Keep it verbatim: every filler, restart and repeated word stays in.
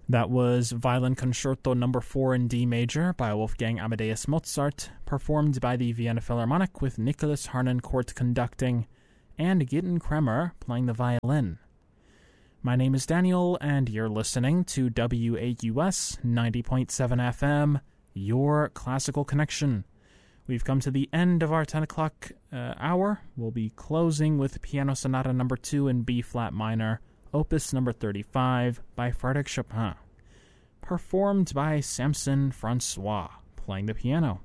That was Violin Concerto Number four in D Major by Wolfgang Amadeus Mozart, performed by the Vienna Philharmonic with Nicholas Harnoncourt conducting and Gitten Kremer playing the violin. My name is Daniel, and you're listening to W A U S ninety point seven F M, your classical connection. We've come to the end of our ten o'clock uh, hour. We'll be closing with Piano Sonata Number two in B-flat minor, Opus Number thirty-five by Frédéric Chopin, performed by Samson Francois, playing the piano.